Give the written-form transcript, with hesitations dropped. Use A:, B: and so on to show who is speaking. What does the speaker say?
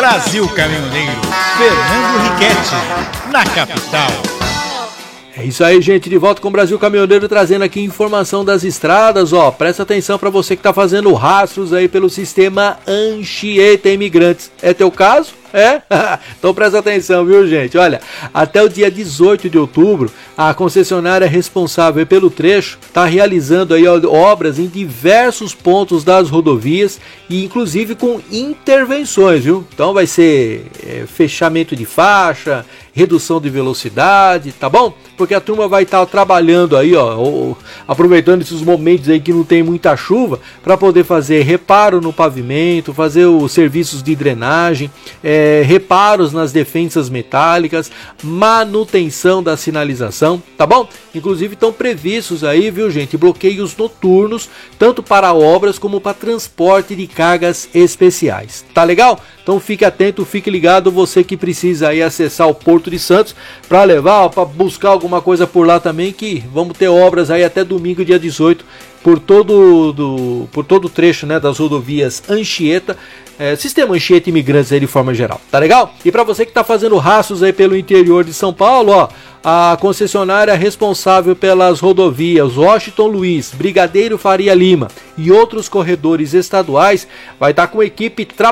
A: Brasil Caminhoneiro, Fernando Riquetti, na capital.
B: É isso aí, gente, de volta com o Brasil Caminhoneiro, trazendo aqui informação das estradas, ó, presta atenção para você que tá fazendo rastros aí pelo sistema Anchieta Imigrantes, é teu caso? É? Então presta atenção, viu, gente? Olha, até o dia 18 de outubro, a concessionária responsável pelo trecho está realizando aí obras em diversos pontos das rodovias e inclusive com intervenções, viu? Então vai ser fechamento de faixa, redução de velocidade, tá bom? Porque a turma vai estar trabalhando aí, ó, aproveitando esses momentos aí que não tem muita chuva, para poder fazer reparo no pavimento, fazer os serviços de drenagem, reparos nas defensas metálicas, manutenção da sinalização, tá bom? Inclusive estão previstos aí, viu, gente, bloqueios noturnos, tanto para obras como para transporte de cargas especiais, tá legal? Então fique atento, fique ligado, você que precisa aí acessar o Porto de Santos para levar, para buscar alguma coisa por lá também, que vamos ter obras aí até domingo, dia 18, por todo o trecho, né, das rodovias Anchieta, sistema Anchieta Imigrantes aí de forma geral, tá legal? E para você que tá fazendo rastros aí pelo interior de São Paulo, ó, a concessionária responsável pelas rodovias Washington Luiz, Brigadeiro Faria Lima e outros corredores estaduais vai estar com equipe